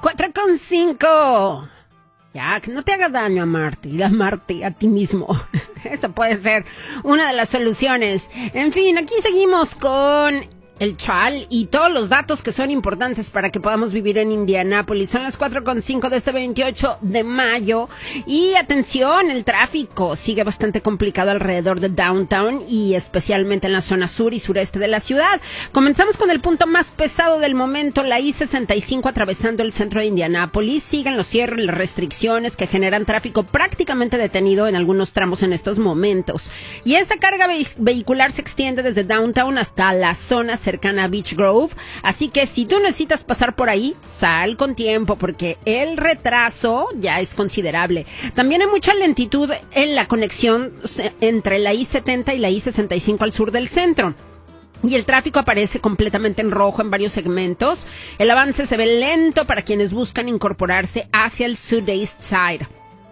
4:05. Ya, que no te haga daño amarte a ti mismo. Esa puede ser una de las soluciones. En fin, aquí seguimos con el Chal y todos los datos que son importantes para que podamos vivir en Indianápolis. Son las 4:05 de este 28 de mayo. Y atención, el tráfico sigue bastante complicado alrededor de Downtown y especialmente en la zona sur y sureste de la ciudad. Comenzamos con el punto más pesado del momento, la I-65 atravesando el centro de Indianápolis. Siguen los cierres, las restricciones que generan tráfico prácticamente detenido en algunos tramos en estos momentos. Y esa carga vehicular se extiende desde Downtown hasta la zona cercana a Beach Grove, así que si tú necesitas pasar por ahí, sal con tiempo porque el retraso ya es considerable. También hay mucha lentitud en la conexión entre la I-70 y la I-65 al sur del centro. Y el tráfico aparece completamente en rojo en varios segmentos. El avance se ve lento para quienes buscan incorporarse hacia el Southeast Side.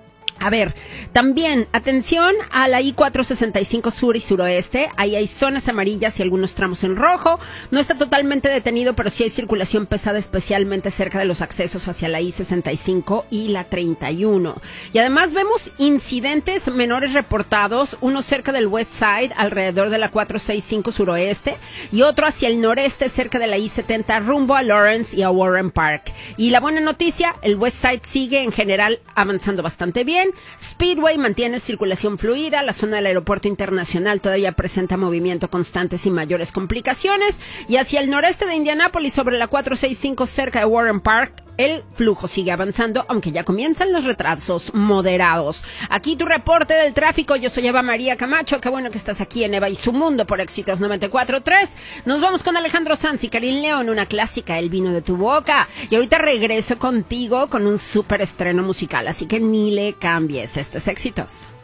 A ver, también, atención a la I-465 sur y suroeste. Ahí hay zonas amarillas y algunos tramos en rojo. No está totalmente detenido, pero sí hay circulación pesada, especialmente cerca de los accesos hacia la I-65 y la 31. Y además vemos incidentes menores reportados, uno cerca del West Side, alrededor de la 465 suroeste, y otro hacia el noreste, cerca de la I-70, rumbo a Lawrence y a Warren Park. Y la buena noticia, el West Side sigue en general avanzando bastante bien. Speedway mantiene circulación fluida, la zona del aeropuerto internacional todavía presenta movimiento constante sin mayores complicaciones, y hacia el noreste de Indianápolis sobre la 465 cerca de Warren Park, el flujo sigue avanzando, aunque ya comienzan los retrasos moderados. Aquí tu reporte del tráfico, yo soy Eva María Camacho, qué bueno que estás aquí en Eva y su Mundo por Éxitos 94.3. Nos vamos con Alejandro Sanz y Karin León, una clásica, El vino de tu boca. Y ahorita regreso contigo con un súper estreno musical, así que ni le cambies. Esto es Éxitos.